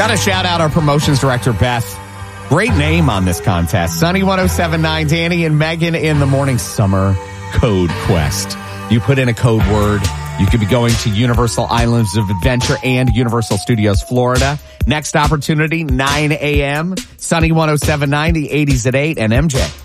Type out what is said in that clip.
Got to shout out our promotions director, Beth. Great name on this contest. Sunny 107.9, Danny and Megan in the morning. Summer Code Quest. You put in a code word. You could be going to Universal Islands of Adventure and Universal Studios Florida. Next opportunity, 9 a.m. Sunny 107.9, the 80s at 8, and MJ.